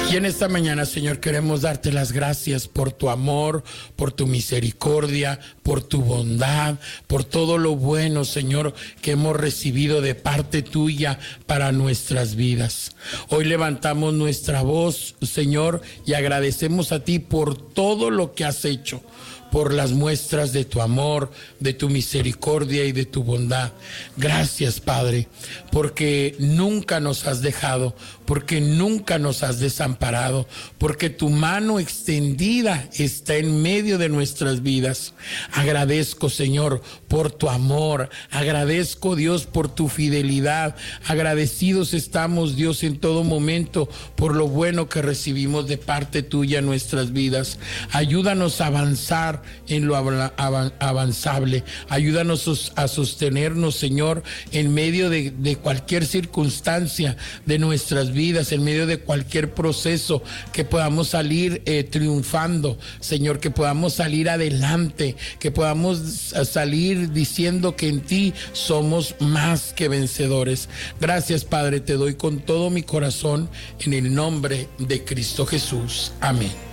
Y en esta mañana, Señor, queremos darte las gracias por tu amor, por tu misericordia, por tu bondad, por todo lo bueno, Señor, que hemos recibido de parte tuya para nuestras vidas. Hoy levantamos nuestra voz, Señor, y agradecemos a ti por todo lo que has hecho, por las muestras de tu amor, de tu misericordia y de tu bondad. Gracias, Padre, porque nunca nos has dejado, porque nunca nos has desamparado, porque tu mano extendida está en medio de nuestras vidas. Agradezco, Señor, por tu amor. Agradezco, Dios, por tu fidelidad. Agradecidos estamos, Dios, en todo momento por lo bueno que recibimos de parte tuya en nuestras vidas. Ayúdanos a avanzar en lo avanzable. Ayúdanos a sostenernos, Señor, en medio de cualquier circunstancia de nuestras vidas, en medio de cualquier proceso, que podamos salir triunfando, Señor, que podamos salir adelante, que podamos salir diciendo que en ti somos más que vencedores. Gracias, Padre, te doy con todo mi corazón en el nombre de Cristo Jesús. Amén.